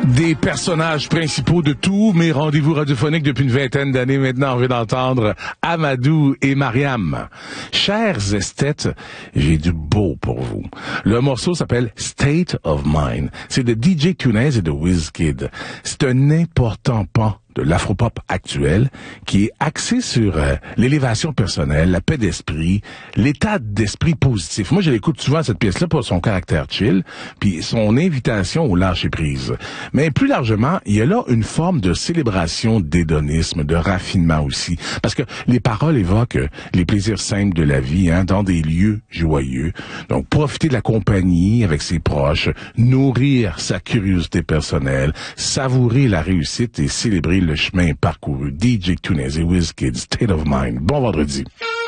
Des personnages principaux de tous mes rendez-vous radiophoniques depuis une vingtaine d'années maintenant. On vient d'entendre Amadou et Mariam. Chers esthètes, j'ai du beau pour vous. Le morceau s'appelle State of Mind. C'est de DJ Tunez et de Wizkid. C'est un important pan de l'afropop actuel qui est axé sur l'élévation personnelle, la paix d'esprit, l'état d'esprit positif. Moi, je l'écoute souvent, cette pièce-là, pour son caractère chill, puis son invitation au lâcher-prise. Mais plus largement, il y a là une forme de célébration d'hédonisme, de raffinement aussi, parce que les paroles évoquent les plaisirs simples de la vie, dans des lieux joyeux. Donc, profiter de la compagnie avec ses proches, nourrir sa curiosité personnelle, savourer la réussite et célébrer le chemin parcouru. DJ Tunez et Wizkid, State of Mind. Bon vendredi.